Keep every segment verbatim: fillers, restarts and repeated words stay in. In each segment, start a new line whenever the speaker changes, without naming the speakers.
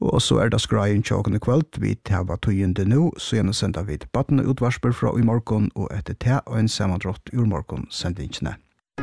Og så er det skreien tjåkene kveld, vi tar tøyende nå, så gjerne sender vi til battene utvarsper fra i morgen, og etter te og en sammandrått ur morgen sendingene.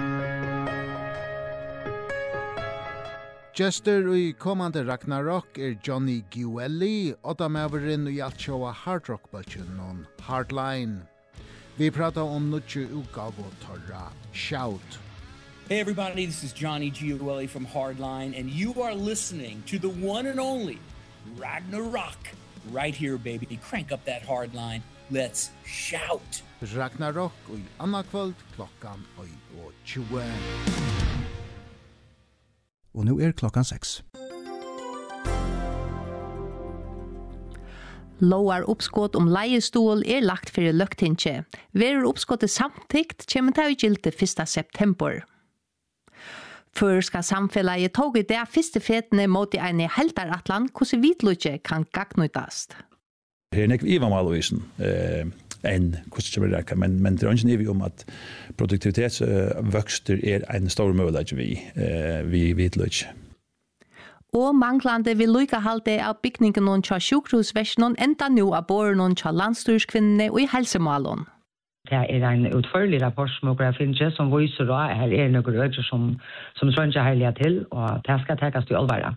Jester i kommande Ragnarok er Johnny Guelli, og da med over inn i alt sjåa hardrock-bølgen og Hardline. Vi pratar om nutje utgave torra Shout.
Hey everybody, this is Johnny Guelli from Hardline, and you are listening to the one and only Ragnarok. Right here, baby. Crank up that Hardline. Let's shout.
Ragnarok i anna kvöld klokkan og tjue. Og nu er klokkan seks.
Lovar uppskott om leiestol er lagt fyrir løgtinge. Verur uppskottet samtikt kjem ta i gilde første september. Førska samfellet tog i det første fetene mot i ene heldaratlan hvordan vitlutje kan gagnutast.
Her er nek vi var malvisen eh, enn hvordan kommer det, men, men det er ikke nivå om at produktivitetsvøkster er en stor mulighet vi, eh, vi vitlutje.
Og manglande vil lykkehalde av bygningen noen tja sjukhusversjonen enda nå av båren noen tja landstyrskvinnene og i helsemålen.
Det er en utførlig rapport som dere finner som viser at her er noen røyder som, som tror ikke heilige til, og det skal tekes til alvare.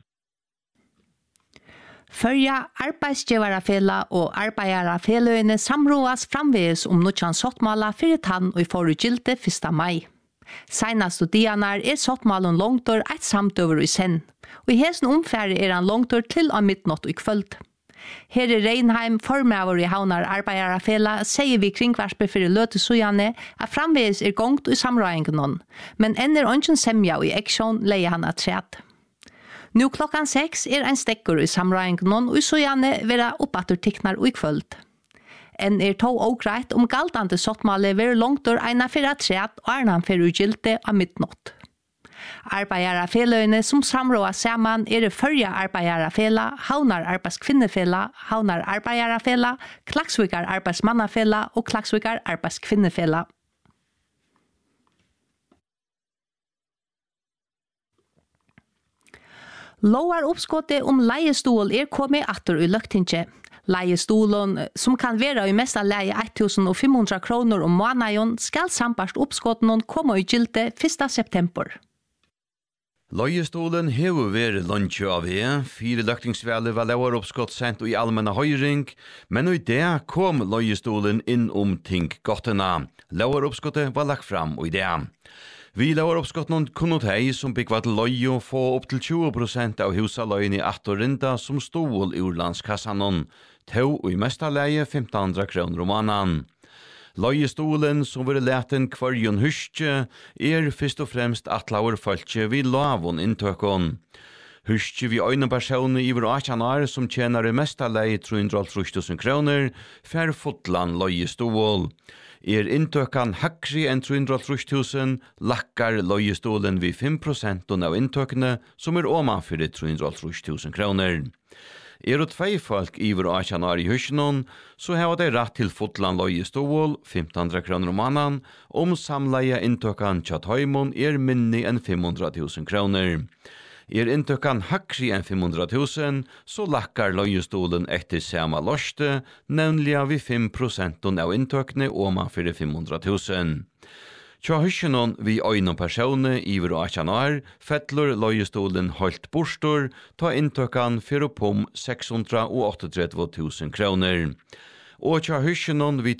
Førja arbeidsgiverafela og arbeiderafelaøyene samråas framveges om noen sottmåla fyrir tann og i forutgilde første mai. Senast og dianar er sottmålen longtor eit samtøver i senn, og i hesen omfære er han longtor til av midnatt og i kvöld. Her i Reinheim, formøver i Havnar arbeiderafela, sier vi kringvarsper for løtesujane at framveges er gongt i samrøringen, men enn er ønsken semja og i eksjon leier han at træt. Nå klokkan seks er ein stekker i samrøringen og i sujane vera oppatter tiknar og i kvöld. Enn er to og greit om galtande sottmale ver longtor eina fyrir træt og ernan fyrir ugilte av midnatt. Arbeiderafelaøyene som samråa saman er Førja arbeiderafela, Havnar arbeidskvinnefela, Havnar arbeiderafela, Klaksvikar arbeidsmannafela og Klaksvikar arbeidskvinnefela. Lovar uppskottet om leiestol er kommet atter i løgtinge. Leiestolen, som kan være i mesta leie femten femhundra kroner om måneden, skal sambart uppskotten komme i gilde første september.
Leiestolen hever vært lunsje av e, fire løktingsvælde var lauer oppskott sent i allmenna høyring, men i det kom leiestolen inn om ting gottena. Lauer oppskottet var lagt fram i det. Vi lauer oppskotten kunne hei som byggva til leie få opp til tjue prosent av husaløyen i attorinda som stål i urlandskassanon, tau og i mesta leie femten hundra kroner om måneden. Leiestolen som vil leten kvarjon huske er først og fremst atlaur falske vi lavon inntøkon. Huske vi øyne personer i vår atjanar som tjener i mesta leie tre hundre og halvtreds tusen kroner fer fotland leiestol. Er inntøkan hakri enn tre hundre og halvtreds tusen, lakkar leiestolen vi fem prosent av inntøkene som er omanfyrir tre hundre og halvtreds tusen kroner. Er det tvei folk i vår atjanar i husjenon, så har de rett til fotland leie-stål, femten hundra kroner om måneden, om samleie inntøkken tjatt høymon er minni enn fem hundra tusen kroner. Er inntøkken hakri enn fem hundra tusen, så lakkar leie-stålen etter samme lorste, nemlig vi fem prosent av inntøkkene omanfyrir fem hundra tusen. Tja hysjenon vi øyne personer i vår atjanar, fettler leiestolen holdt borstor, ta inntøkken for oppom seks hundre og trettiåtte tusen kroner. Og tja hysjenon vi